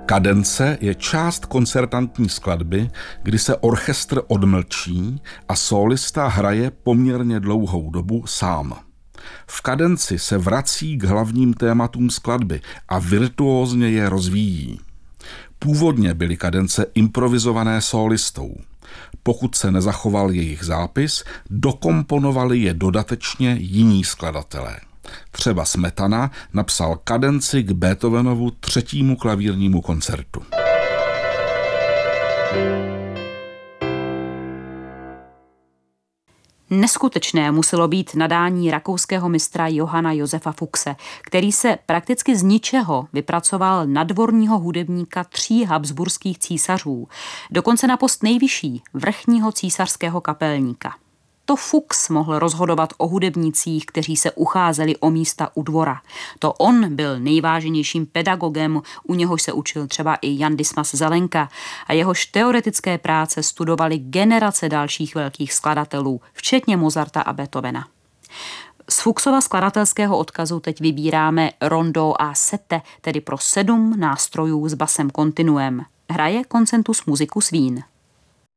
Kadence je část koncertantní skladby, kdy se orchestr odmlčí a sólista hraje poměrně dlouhou dobu sám. V kadenci se vrací k hlavním tématům skladby a virtuózně je rozvíjí. Původně byly kadence improvizované sólistou. Pokud se nezachoval jejich zápis, dokomponovali je dodatečně jiní skladatelé. Třeba Smetana napsal kadenci k Beethovenovu 3. klavírnímu koncertu. Neskutečné muselo být nadání rakouského mistra Johanna Josefa Fuchse, který se prakticky z ničeho vypracoval nadvorního hudebníka 3 habsburských císařů, dokonce na post nejvyšší, vrchního císařského kapelníka. To Fuchs mohl rozhodovat o hudebnících, kteří se ucházeli o místa u dvora. To on byl nejváženějším pedagogem, u něhož se učil třeba i Jan Dismas Zelenka a jehož teoretické práce studovali generace dalších velkých skladatelů, včetně Mozarta a Beethovena. Z Fuchsova skladatelského odkazu teď vybíráme Rondo a Sette, tedy pro 7 nástrojů s basem kontinuem. Hraje Concentus Musicus Wien.